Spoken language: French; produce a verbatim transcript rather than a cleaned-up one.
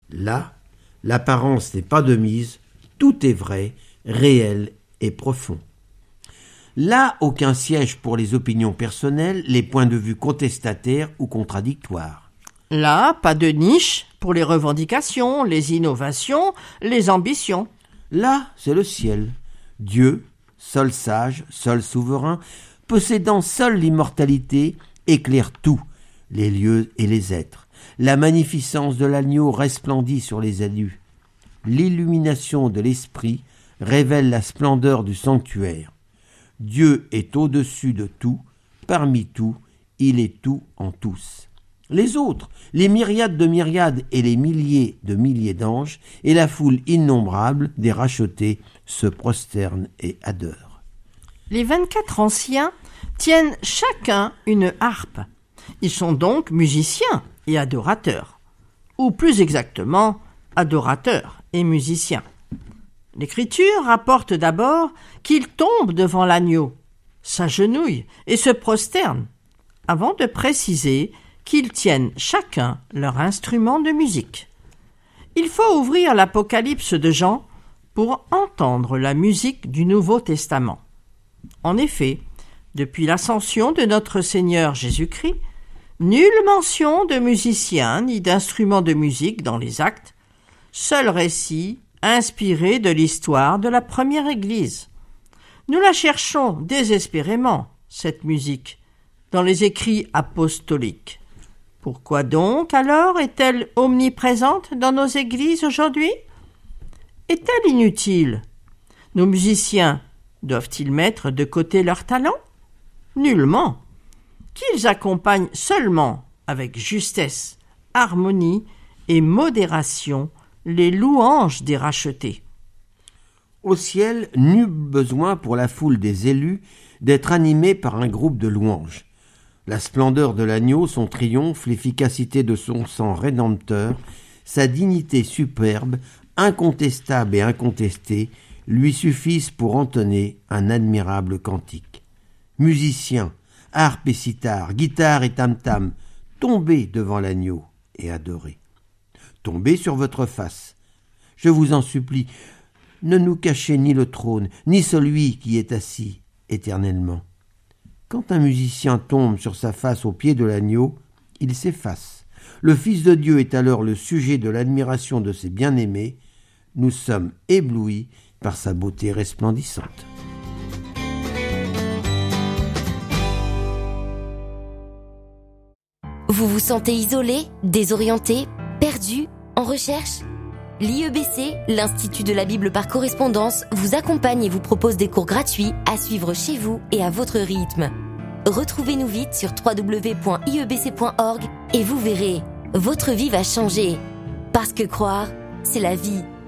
Là, l'apparence n'est pas de mise, tout est vrai, réel et profond. Là, aucun siège pour les opinions personnelles, les points de vue contestataires ou contradictoires. Là, pas de niche pour les revendications, les innovations, les ambitions. Là, c'est le ciel. Dieu, seul sage, seul souverain, possédant seul l'immortalité, éclaire tout, les lieux et les êtres. La magnificence de l'agneau resplendit sur les élus. L'illumination de l'esprit révèle la splendeur du sanctuaire. Dieu est au-dessus de tout, parmi tout, il est tout en tous. Les autres, les myriades de myriades et les milliers de milliers d'anges, et la foule innombrable des rachetés se prosternent et adorent. Les vingt-quatre anciens tiennent chacun une harpe. Ils sont donc musiciens et adorateurs, ou plus exactement, adorateurs et musiciens. L'Écriture rapporte d'abord qu'ils tombent devant l'agneau, s'agenouillent et se prosternent, avant de préciser qu'ils tiennent chacun leur instrument de musique. Il faut ouvrir l'Apocalypse de Jean pour entendre la musique du Nouveau Testament. En effet, depuis l'ascension de notre Seigneur Jésus-Christ, nulle mention de musiciens ni d'instruments de musique dans les actes, seul récit inspiré de l'histoire de la première Église. Nous la cherchons désespérément, cette musique, dans les écrits apostoliques. Pourquoi donc, alors, est-elle omniprésente dans nos églises aujourd'hui? Est-elle inutile? Nos musiciens doivent-ils mettre de côté leur talent? Nullement. Qu'ils accompagnent seulement, avec justesse, harmonie et modération, les louanges des rachetés. Au ciel, nul besoin pour la foule des élus d'être animée par un groupe de louanges. La splendeur de l'agneau, son triomphe, l'efficacité de son sang rédempteur, sa dignité superbe, incontestable et incontestée, lui suffisent pour entonner un admirable cantique. Musiciens, harpe et sitar, guitare et tam-tam, tombez devant l'agneau et adorez. Tombez sur votre face. Je vous en supplie, ne nous cachez ni le trône, ni celui qui est assis éternellement. Quand un musicien tombe sur sa face au pied de l'agneau, il s'efface. Le Fils de Dieu est alors le sujet de l'admiration de ses bien-aimés. Nous sommes éblouis par sa beauté resplendissante. Vous vous sentez isolé, désorienté, perdu, en recherche? L'I E B C, l'Institut de la Bible par correspondance, vous accompagne et vous propose des cours gratuits à suivre chez vous et à votre rythme. Retrouvez-nous vite sur w w w point i e b c point org et vous verrez, votre vie va changer. Parce que croire, c'est la vie.